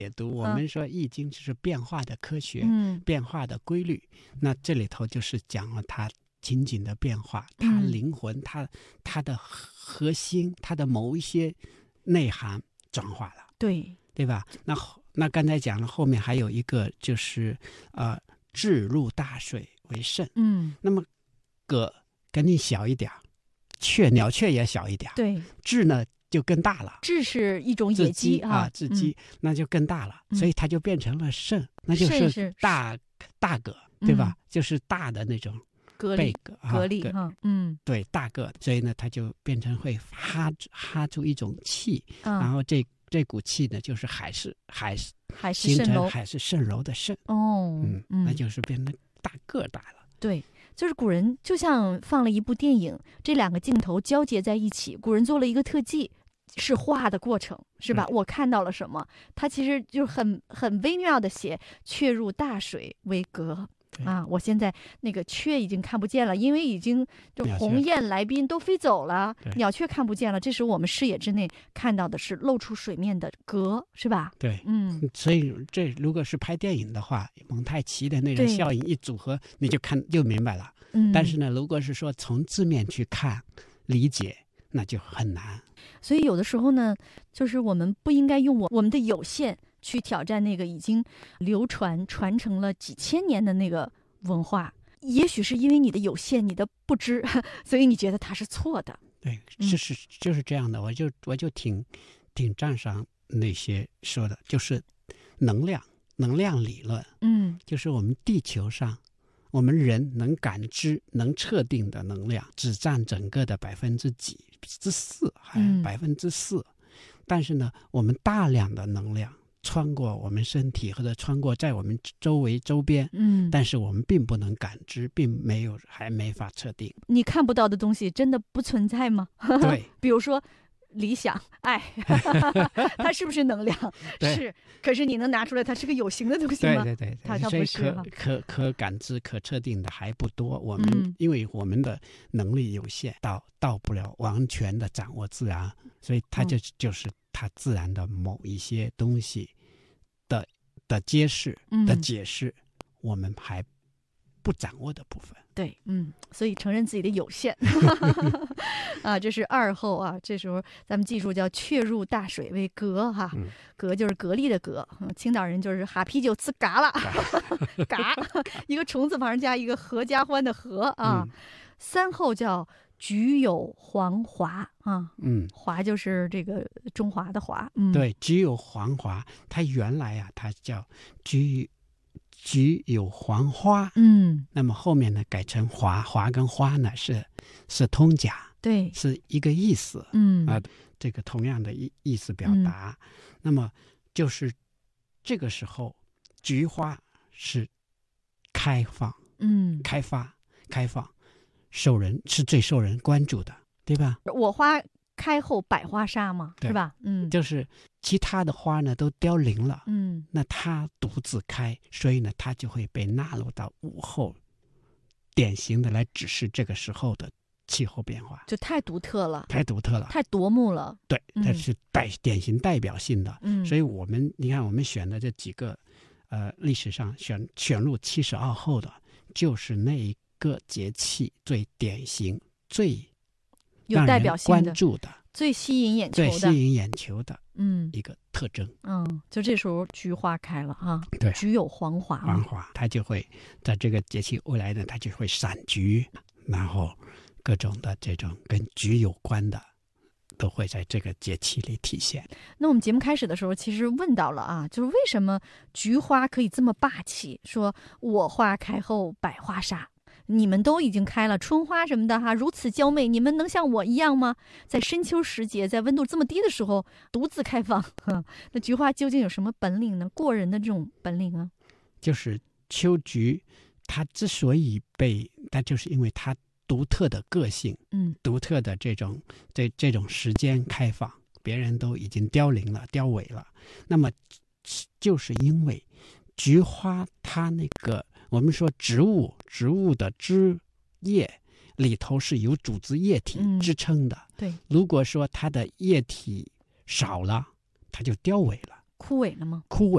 解读，我们说易经就是变化的科学，变化的规律。那这里头就是讲了它情景的变化，它灵魂，它的核心，它的某一些内涵转化了，对吧？那刚才讲了，后面还有一个就是置入大水为肾。那么葛肯定小一点，鸟雀也小一点，对，雉呢就更大了， 雉是一种野鸡啊， 雉鸡那就更大了，所以它就变成了肾，那就是大个，对吧？就是大的那种蛤蜊， 对，大个，所以呢，它就变成会哈出一种气，然后这股气呢，就是海市形成海市蜃楼的蜃，那就是变成大个大了， 对。就是古人就像放了一部电影，这两个镜头交接在一起，古人做了一个特技，是画的过程，是吧？我看到了什么？他其实就很微妙的写“雀入大水为蛤”啊！我现在那个雀已经看不见了，因为已经就鸿雁来宾都飞走了，鸟雀看不见了。这时候我们视野之内看到的是露出水面的蛤，是吧？ 对，所以这如果是拍电影的话，蒙太奇的那种效应一组合，你就明白了。但是呢，如果是说从字面去看理解，那就很难。 所以有的时候呢，就是我们不应该用我们的有限去挑战那个已经传承了几千年的那个文化。也许是因为你的有限，你的不知，所以你觉得它是错的。 对，就是这样的。我就挺赞赏那些说的，就是能量理论。就是我们地球上，我们人能感知、能测定的能量，只占整个的4%，还4%。但是呢，我们大量的能量穿过我们身体，或者穿过在我们周边，但是我们并不能感知，还没法测定。 你看不到的东西真的不存在吗？ 对， 比如说理想、爱，它是不是能量？是，可是你能拿出来它是个有形的东西吗？ 对， 它不是可感知、可测定的还不多。我们因为我们的能力有限，到不了完全的掌握自然，所以它就是它自然的某一些东西的揭示、的解释，我们还不掌握的部分。 对，所以承认自己的有限啊，这是二后啊。这时候咱们记住叫雀入大水为蛤哈，蛤就是蛤蜊的蛤，青岛人就是哈啤酒呲嘎了，嘎一个虫字旁加一个合家欢的合啊。三后叫菊有黄华啊，华就是这个中华的华， 对，菊有黄华，它原来啊，它叫菊有黄花，那么后面呢改成华，华跟花呢是通假， 对， 是一个意思，这个同样的意思表达，那么就是这个时候菊花是开放，开放，是最受人关注的，对吧？ 我花开后百花杀嘛，是吧？ 就是其他的花呢都凋零了，那它独自开，所以呢它就会被纳入到午后，典型的来指示这个时候的气候变化， 就太独特了， 太夺目了。 对，它是典型代表性的。所以你看我们选的这几个历史上选入72后的，就是那一个节气最典型、最有代表性的、 关注的、 最吸引眼球的一个特征。 就这时候菊花开了啊， 对， 菊有黄华， 它就会在这个节气未来呢，它就会散菊，然后各种的这种跟菊有关的都会在这个节气里体现。 那我们节目开始的时候其实问到了啊，就是为什么菊花可以这么霸气，说我花开后百花杀，你们都已经开了春花什么的哈，如此娇媚，你们能像我一样吗？在深秋时节，在温度这么低的时候独自开放，那菊花究竟有什么本领呢？过人的这种本领啊？ 就是秋菊它之所以它就是因为它独特的个性，独特的这种时间开放，别人都已经凋零了、凋萎了，那么就是因为菊花它那个我们说植物的枝叶里头是有组织液体支撑的， 对， 如果说它的液体少了，它就凋萎了， 枯萎了吗？ 枯萎